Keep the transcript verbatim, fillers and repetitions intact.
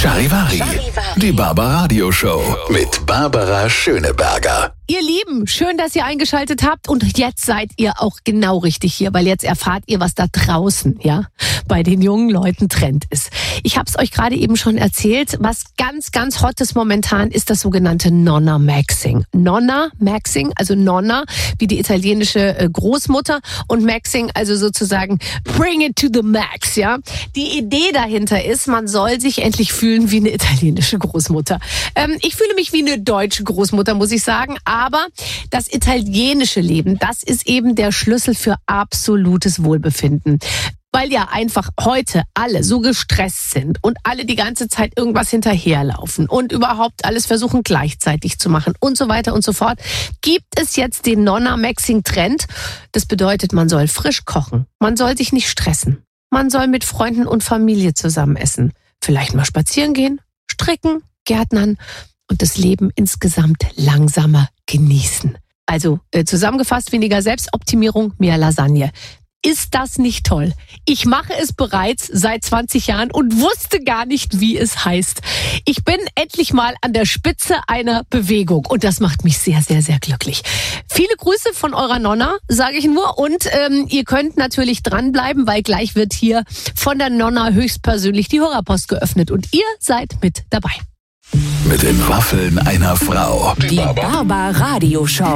Charivari, die Barbaradio-Show mit Barbara Schöneberger. Ihr Lieben, schön, dass ihr eingeschaltet habt und jetzt seid ihr auch genau richtig hier, weil jetzt erfahrt ihr, was da draußen, ja, bei den jungen Leuten Trend ist. Ich habe es euch gerade eben schon erzählt, was ganz, ganz hot ist momentan, ist das sogenannte Nonna Maxing. Nonna Maxing, also Nonna, wie die italienische Großmutter, und Maxing, also sozusagen bring it to the max, ja. Die Idee dahinter ist, man soll sich endlich fühlen wie eine italienische Großmutter. Ähm, ich fühle mich wie eine deutsche Großmutter, muss ich sagen. Aber das italienische Leben, das ist eben der Schlüssel für absolutes Wohlbefinden. Weil ja einfach heute alle so gestresst sind und alle die ganze Zeit irgendwas hinterherlaufen und überhaupt alles versuchen gleichzeitig zu machen und so weiter und so fort, gibt es jetzt den Nonna-Maxing-Trend. Das bedeutet, man soll frisch kochen, man soll sich nicht stressen, man soll mit Freunden und Familie zusammen essen, vielleicht mal spazieren gehen, stricken, gärtnern und das Leben insgesamt langsamer genießen. Also äh, zusammengefasst, weniger Selbstoptimierung, mehr Lasagne. Ist das nicht toll? Ich mache es bereits seit zwanzig Jahren und wusste gar nicht, wie es heißt. Ich bin endlich mal an der Spitze einer Bewegung und das macht mich sehr, sehr, sehr glücklich. Viele Grüße von eurer Nonna, sage ich nur. Und ähm, ihr könnt natürlich dranbleiben, weil gleich wird hier von der Nonna höchstpersönlich die Hörerpost geöffnet und ihr seid mit dabei. Mit den Waffeln einer Frau. Die Barbaradio-Show.